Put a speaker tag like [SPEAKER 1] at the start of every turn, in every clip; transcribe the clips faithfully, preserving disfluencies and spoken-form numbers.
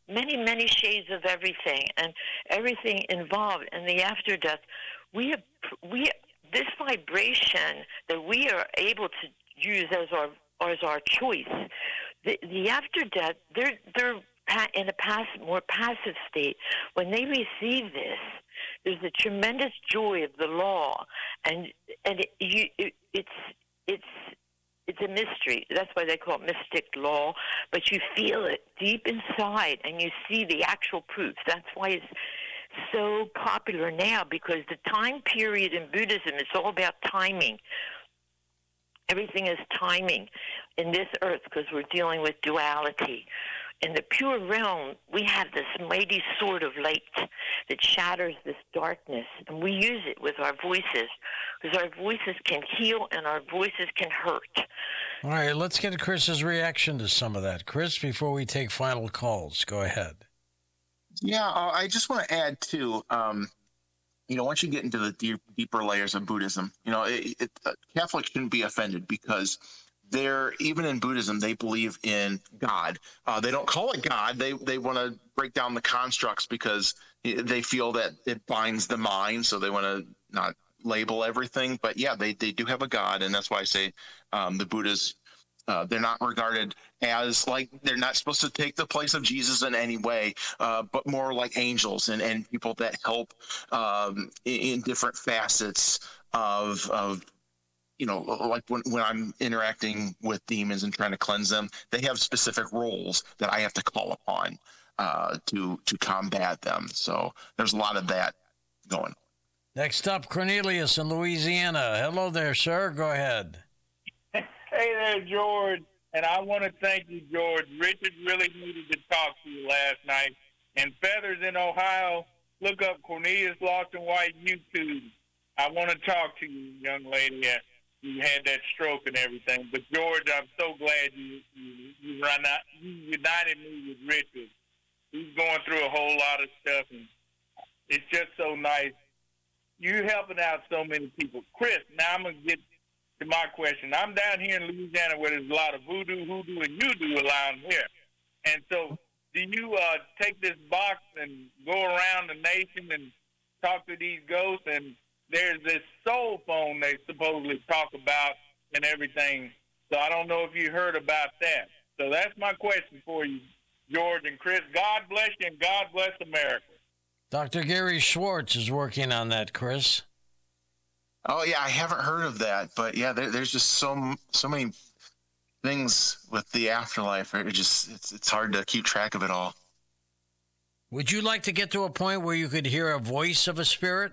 [SPEAKER 1] many, many shades of everything and everything involved in the after death. We have, we this vibration that we are able to use as our as our choice. The, the after death, they're they're in a pass, more passive state. When they receive this, there's a tremendous joy of the law, and and it, you, it, it's it's. It's a mystery. That's why they call it mystic law. But you feel it deep inside, and you see the actual proofs. That's why it's so popular now, because the time period in Buddhism is all about timing. Everything is timing in this earth, because we're dealing with duality. In the pure realm, we have this mighty sword of light that shatters this darkness, and we use it with our voices, because our voices can heal and our voices can hurt.
[SPEAKER 2] All right, let's get Chris's reaction to some of that. Chris, before we take final calls, go ahead.
[SPEAKER 3] Yeah, uh, I just want to add, too, um, you know, once you get into the deep, deeper layers of Buddhism, you know, it, it, uh, Catholics shouldn't be offended, because they're, even in Buddhism, they believe in God. Uh, they don't call it God. They they want to break down the constructs, because they feel that it binds the mind, so they want to not label everything. But yeah, they, they do have a God, and that's why I say um, the Buddhists, uh, they're not regarded as, like, they're not supposed to take the place of Jesus in any way, uh, but more like angels and, and people that help um, in, in different facets of of you know, like when, when I'm interacting with demons and trying to cleanse them, they have specific roles that I have to call upon uh, to to combat them. So there's a lot of that going on.
[SPEAKER 2] Next up, Cornelius in Louisiana. Hello there, sir. Go ahead.
[SPEAKER 4] Hey there, George. And I want to thank you, George. Richard really needed to talk to you last night. And Feathers in Ohio, look up Cornelius Lawson White YouTube. I want to talk to you, young lady. You had that stroke and everything. But, George, I'm so glad you you, you, run out, you united me with Richard. He's going through a whole lot of stuff, and it's just so nice. You're helping out so many people. Chris, now I'm going to get to my question. I'm down here in Louisiana where there's a lot of voodoo, hoodoo, and you-do around here. And so do you uh, take this box and go around the nation and talk to these ghosts? And there's this soul phone they supposedly talk about and everything. So I don't know if you heard about that. So that's my question for you, George and Chris. God bless you, and God bless America.
[SPEAKER 2] Doctor Gary Schwartz is working on that, Chris.
[SPEAKER 3] Oh, yeah, I haven't heard of that. But, yeah, there, there's just so so many things with the afterlife. It just it's, it's hard to keep track of it all.
[SPEAKER 2] Would you like to get to a point where you could hear a voice of a spirit?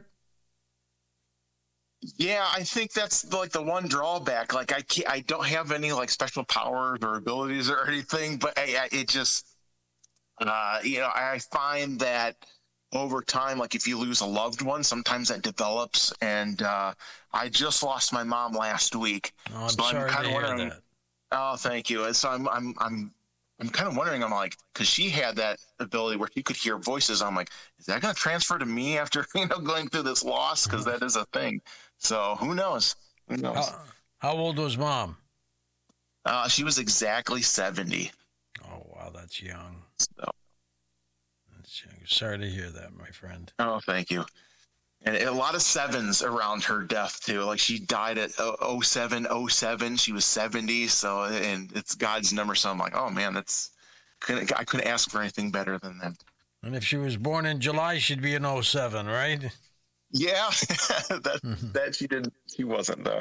[SPEAKER 3] Yeah, I think that's like the one drawback. Like I can't, I don't have any like special powers or abilities or anything, but I, I, it just, uh, you know, I find that over time, like if you lose a loved one, sometimes that develops. And uh, I just lost my mom last week,
[SPEAKER 2] oh, I'm
[SPEAKER 3] so
[SPEAKER 2] sorry
[SPEAKER 3] I'm kind
[SPEAKER 2] to
[SPEAKER 3] of
[SPEAKER 2] hear
[SPEAKER 3] wondering.
[SPEAKER 2] that.
[SPEAKER 3] Oh, thank you. And so I'm, I'm, I'm. I'm kind of wondering, I'm like, because she had that ability where she could hear voices. I'm like, is that going to transfer to me after, you know, going through this loss? Because that is a thing. So who knows? Who knows?
[SPEAKER 2] How, how old was Mom?
[SPEAKER 3] Uh, she was exactly seventy.
[SPEAKER 2] Oh, wow, that's young.
[SPEAKER 3] So.
[SPEAKER 2] That's young. Sorry to hear that, my friend.
[SPEAKER 3] Oh, thank you. And a lot of sevens around her death, too. Like, she died at oh seven oh seven. She was seventy, so, and it's God's number. So I'm like, oh, man, that's, couldn't, I couldn't ask for anything better than that.
[SPEAKER 2] And if she was born in July, she'd be in oh seven, right?
[SPEAKER 3] Yeah, that, mm-hmm. that she didn't, she wasn't, though.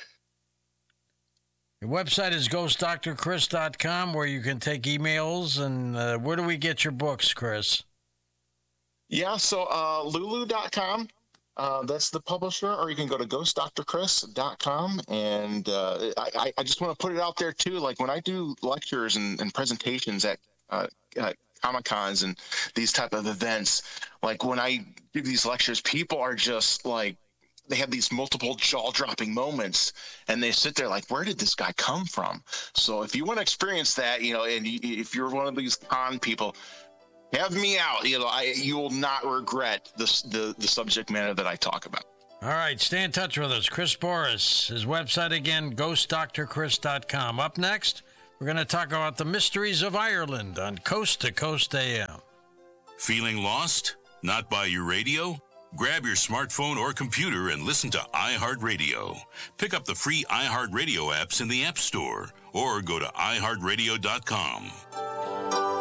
[SPEAKER 2] Your website is ghost doctor chris dot com, where you can take emails. And uh, where do we get your books, Chris?
[SPEAKER 3] Yeah, so uh, lulu dot com. Uh, that's the publisher, or you can go to ghost doctor chris dot com. And uh, I, I just want to put it out there, too. Like, when I do lectures and, and presentations at uh, uh, Comic-Cons and these type of events, like, when I give these lectures, people are just, like, they have these multiple jaw-dropping moments, and they sit there like, where did this guy come from? So if you want to experience that, you know, and you, if you're one of these con people, have me out. You know, I you will not regret this, the the subject matter that I talk about.
[SPEAKER 2] All right, stay in touch with us. Chris Boris, his website again, ghost doctor chris dot com. Up next, We're going to talk about the mysteries of Ireland on Coast to Coast A M.
[SPEAKER 5] Feeling lost? Not by your radio? Grab your smartphone or computer and listen to iHeartRadio. Pick up the free iHeartRadio apps in the App Store or go to i heart radio dot com.